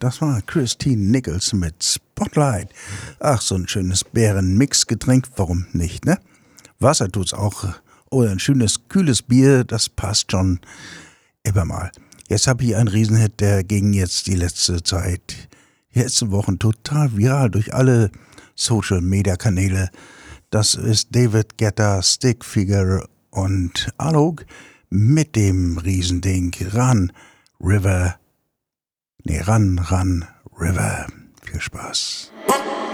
das war Christine Nichols mit Spotlight. Ach, so ein schönes Bärenmixgetränk, warum nicht, ne? Wasser tut's auch. Oder ein schönes, kühles Bier, das passt schon immer mal. Jetzt habe ich einen Riesenhit, der ging jetzt die letzte Zeit, die letzten Wochen total viral durch alle Social-Media-Kanäle. Das ist David Guetta, Stickfigure und Alok mit dem Riesending Run, River. Run, River. Viel Spaß.